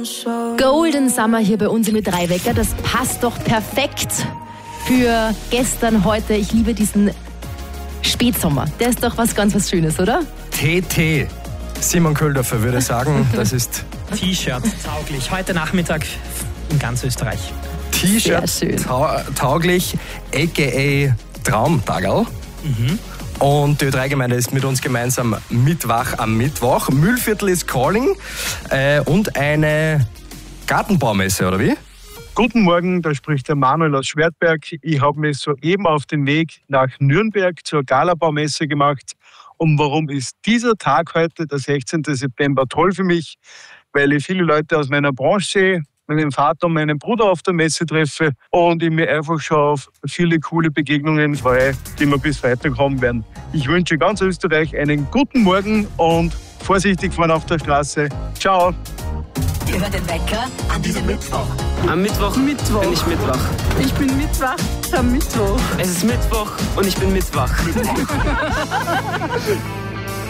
Golden Summer hier bei uns mit 3 Wecker, das passt doch perfekt für gestern, heute. Ich liebe diesen Spätsommer. Der ist doch was ganz was Schönes, oder? TT. Simon Köldorfer würde sagen, das ist T-Shirt tauglich. Heute Nachmittag in ganz Österreich. T-Shirt tauglich, a.k.a. Traumtagerl. Und die Ö3-Gemeinde ist mit uns gemeinsam mitwach am Mittwoch. Mühlviertel ist calling und eine Gartenbaumesse, oder wie? Guten Morgen, da spricht der Manuel aus Schwertberg. Ich habe mich soeben auf den Weg nach Nürnberg zur Galabaumesse gemacht. Und warum ist dieser Tag heute, der 16. September, toll für mich? Weil ich viele Leute aus meiner Branche sehe, meinen Vater und meinen Bruder auf der Messe treffe und ich mich einfach schon auf viele coole Begegnungen freue, die wir bis Freitag haben werden. Ich wünsche ganz Österreich einen guten Morgen und vorsichtig fahren auf der Straße. Ciao! Ihr hört den Wecker an diesem Mittwoch. Am Mittwoch bin ich mitwach. Ich bin mitwach am Mittwoch. Es ist Mittwoch und ich bin mitwach.